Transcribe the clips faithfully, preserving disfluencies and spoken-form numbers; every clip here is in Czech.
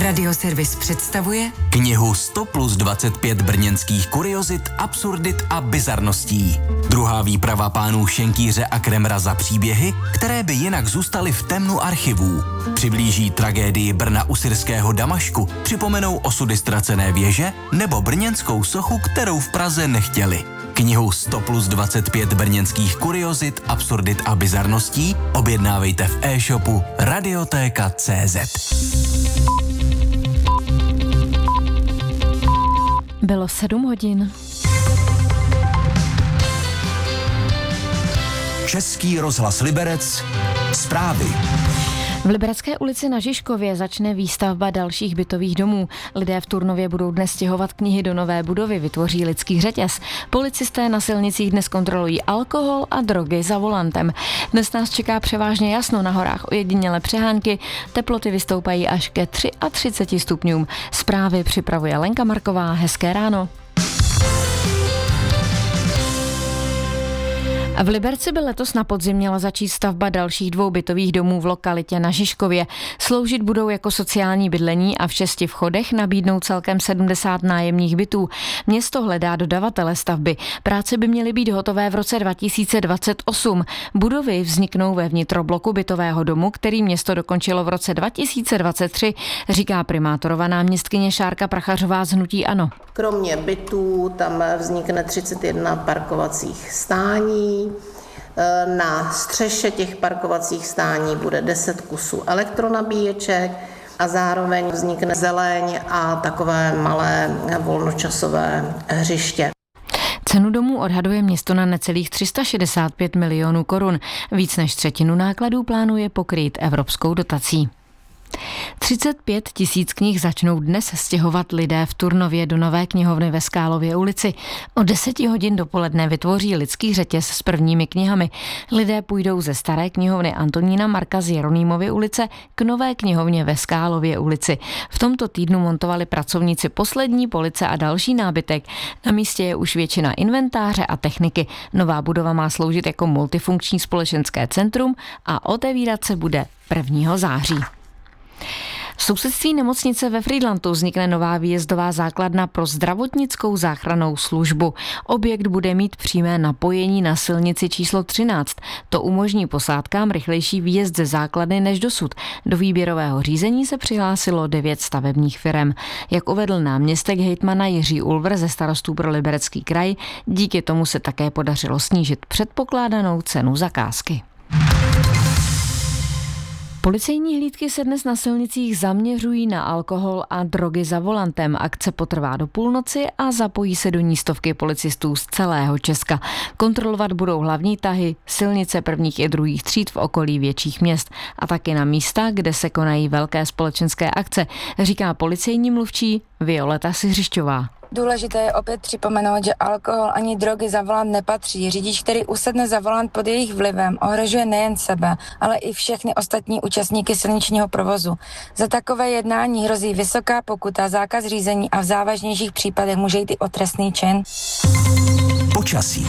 Radioservis představuje knihu sto plus dvacet pět brněnských kuriozit, absurdit a bizarností. Druhá výprava pánů Šenkýře a Kremra za příběhy, které by jinak zůstaly v temnu archivů. Přiblíží tragédii Brna u syrského Damašku, připomenou osudy ztracené věže nebo brněnskou sochu, kterou v Praze nechtěli. Knihu sto plus dvacet pět brněnských kuriozit, absurdit a bizarností objednávejte v e-shopu Radiotéka tečka cé zet. Bylo sedm hodin. Český rozhlas Liberec. Zprávy. V Liberecké ulici na Žižkově začne výstavba dalších bytových domů. Lidé v Turnově budou dnes stěhovat knihy do nové budovy, vytvoří lidský řetěz. Policisté na silnicích dnes kontrolují alkohol a drogy za volantem. Dnes nás čeká převážně jasno, na horách ojedinělé přehánky, teploty vystoupají až ke třiatřiceti tři stupňům. Zprávy připravuje Lenka Marková, hezké ráno. V Liberci by letos na podzim měla začít stavba dalších dvou bytových domů v lokalitě na Žižkově. Sloužit budou jako sociální bydlení a v šesti vchodech nabídnou celkem sedmdesát nájemních bytů. Město hledá dodavatele stavby. Práce by měly být hotové v roce dva tisíce dvacet osm. Budovy vzniknou ve vnitrobloku bytového domu, který město dokončilo v roce dva tisíce dvacet tři, říká primátorova náměstkyně Šárka Prachařová z hnutí ANO. Kromě bytů tam vznikne třicet jedna parkovacích stání. Na střeše těch parkovacích stání bude deset kusů elektronabíječek a zároveň vznikne zeleň a takové malé volnočasové hřiště. Cenu domů odhaduje město na necelých tři sta šedesát pět milionů korun. Víc než třetinu nákladů plánuje pokrýt evropskou dotací. třicet pět tisíc knih začnou dnes stěhovat lidé v Turnově do nové knihovny ve Skálově ulici. O deseti hodin dopoledne vytvoří lidský řetěz s prvními knihami. Lidé půjdou ze staré knihovny Antonína Marka z Jeronýmovy ulice k nové knihovně ve Skálově ulici. V tomto týdnu montovali pracovníci poslední police a další nábytek. Na místě je už většina inventáře a techniky. Nová budova má sloužit jako multifunkční společenské centrum a otevírat se bude prvního září. V sousedství nemocnice ve Frýdlantu vznikne nová výjezdová základna pro zdravotnickou záchrannou službu. Objekt bude mít přímé napojení na silnici číslo třináct. To umožní posádkám rychlejší výjezd ze základny než dosud. Do výběrového řízení se přihlásilo devět stavebních firem. Jak uvedl náměstek hejtmana Jiří Ulver ze Starostů pro Liberecký kraj, díky tomu se také podařilo snížit předpokládanou cenu zakázky. Policejní hlídky se dnes na silnicích zaměřují na alkohol a drogy za volantem. Akce potrvá do půlnoci a zapojí se do ní stovky policistů z celého Česka. Kontrolovat budou hlavní tahy, silnice prvních i druhých tříd v okolí větších měst a taky na místa, kde se konají velké společenské akce, říká policejní mluvčí Violeta Siřišťová. Důležité je opět připomenout, že alkohol ani drogy za volant nepatří. Řidič, který usedne za volant pod jejich vlivem, ohrožuje nejen sebe, ale i všechny ostatní účastníky silničního provozu. Za takové jednání hrozí vysoká pokuta, zákaz řízení a v závažnějších případech může jít i o trestný čin. Počasí.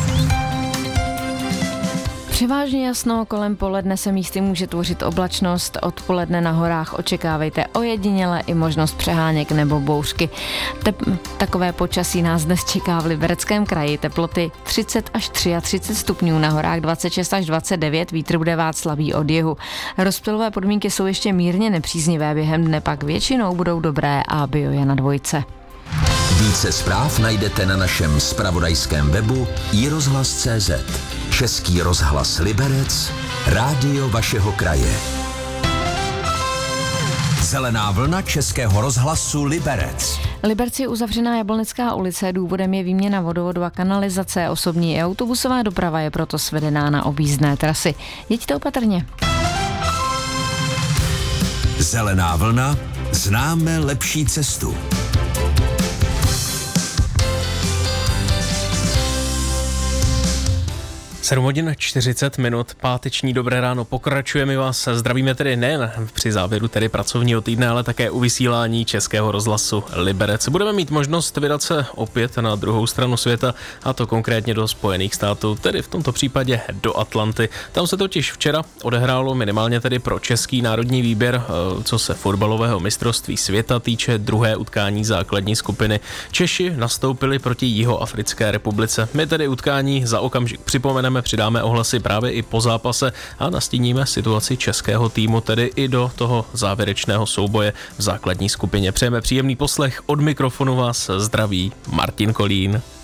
Převážně jasno, kolem poledne se místy může tvořit oblačnost, odpoledne na horách očekávejte ojediněle i možnost přeháněk nebo bouřky. Tep- takové počasí nás dnes čeká v Libereckém kraji, teploty třicet až třiatřicet tři stupňů, na horách dvacet šest až dvacet devět, vítr bude vát slabý od jihu. Rozptylové podmínky jsou ještě mírně nepříznivé, během dne pak většinou budou dobré a bio je na dvojce. Více zpráv najdete na našem zpravodajském webu i rozhlas tečka cé zet. Český rozhlas Liberec, rádio vašeho kraje. Zelená vlna Českého rozhlasu Liberec. Liberci je uzavřená Jablonecká ulice, důvodem je výměna vodovodu a kanalizace. Osobní i autobusová doprava je proto svedená na objízdné trasy. Jeďte opatrně. Zelená vlna, známe lepší cestu. sedm hodin čtyřicet minut, páteční dobré ráno, pokračujeme, vás zdravíme tedy nejen při závěru tedy pracovního týdne, ale také u vysílání Českého rozhlasu Liberec. Budeme mít možnost vydat se opět na druhou stranu světa, a to konkrétně do Spojených států, tedy v tomto případě do Atlanty. Tam se totiž včera odehrálo minimálně tedy pro český národní výběr, co se fotbalového mistrovství světa týče, druhé utkání základní skupiny. Češi nastoupili proti Jihoafrické republice. My tedy utkání za okamžik připomeneme, přidáme ohlasy právě i po zápase a nastíníme situaci českého týmu, tedy i do toho závěrečného souboje v základní skupině. Přejeme příjemný poslech, od mikrofonu vás zdraví Martin Kolín.